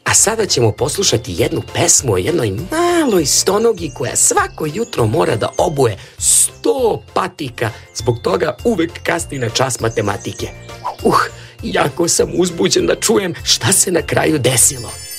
A sada ćemo poslušati jednu pesmu o jednoj maloj stonogi koja svako jutro mora da obuje 100 patika, zbog toga uvek kasni na čas matematike. Jako sam uzbuđen da čujem šta se na kraju desilo.